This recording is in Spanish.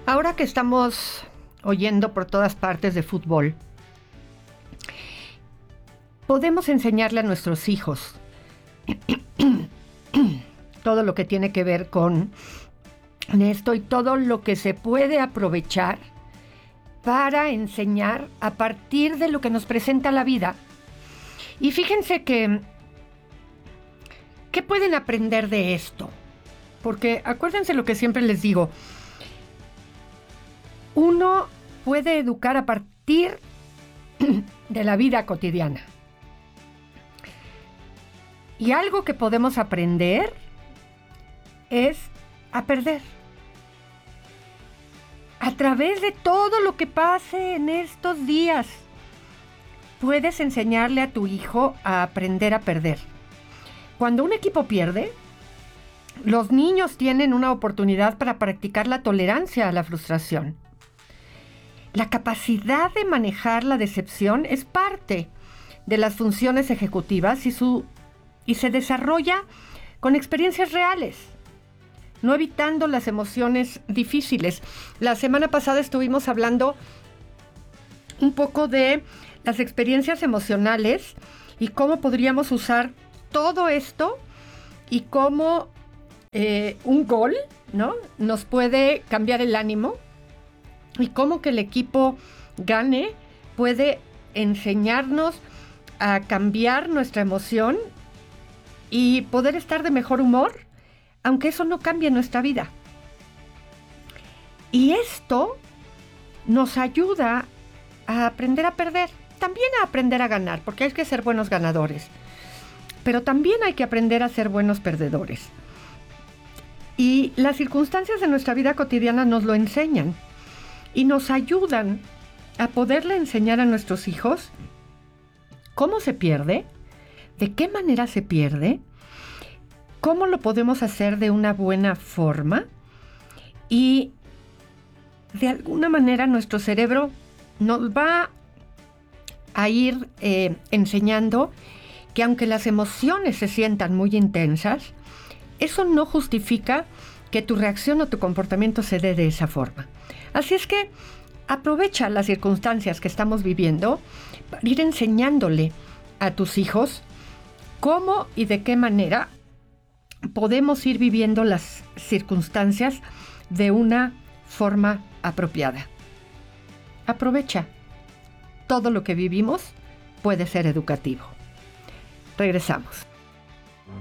Ahora que estamos oyendo por todas partes de fútbol, podemos enseñarle a nuestros hijos todo lo que tiene que ver con esto y todo lo que se puede aprovechar para enseñar a partir de lo que nos presenta la vida. Y fíjense ¿qué pueden aprender de esto? Porque acuérdense lo que siempre les digo, uno puede educar a partir de la vida cotidiana. Y algo que podemos aprender es a perder. A través de todo lo que pase en estos días, puedes enseñarle a tu hijo a aprender a perder. Cuando un equipo pierde, los niños tienen una oportunidad para practicar la tolerancia a la frustración. La capacidad de manejar la decepción es parte de las funciones ejecutivas y se desarrolla con experiencias reales, no evitando las emociones difíciles. La semana pasada estuvimos hablando un poco de las experiencias emocionales y cómo podríamos usar todo esto y cómo un gol, ¿no?, nos puede cambiar el ánimo y cómo que el equipo gane puede enseñarnos a cambiar nuestra emoción y poder estar de mejor humor, aunque eso no cambie nuestra vida. Y esto nos ayuda a aprender a perder, también a aprender a ganar, porque hay que ser buenos ganadores, pero también hay que aprender a ser buenos perdedores. Y las circunstancias de nuestra vida cotidiana nos lo enseñan y nos ayudan a poderle enseñar a nuestros hijos cómo se pierde, de qué manera se pierde, cómo lo podemos hacer de una buena forma y de alguna manera nuestro cerebro nos va a ir enseñando que aunque las emociones se sientan muy intensas, eso no justifica que tu reacción o tu comportamiento se dé de esa forma. Así es que aprovecha las circunstancias que estamos viviendo para ir enseñándole a tus hijos cómo y de qué manera podemos ir viviendo las circunstancias de una forma apropiada. Aprovecha. Todo lo que vivimos puede ser educativo. Regresamos.